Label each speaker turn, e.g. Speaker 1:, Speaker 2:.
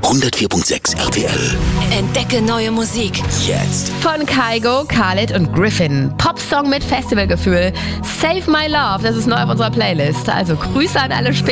Speaker 1: 104.6 RTL.
Speaker 2: Entdecke neue Musik.
Speaker 1: Jetzt.
Speaker 3: Von Kygo, Khalid und Griffin. Popsong mit Festivalgefühl. Save My Love, das ist neu auf unserer Playlist. Also Grüße an alle